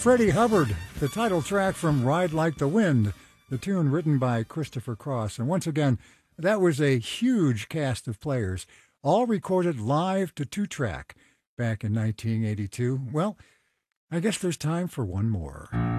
Freddie Hubbard, the title track from Ride Like the Wind, the tune written by Christopher Cross. And once again, that was a huge cast of players, all recorded live to two-track back in 1982. Well, I guess there's time for one more.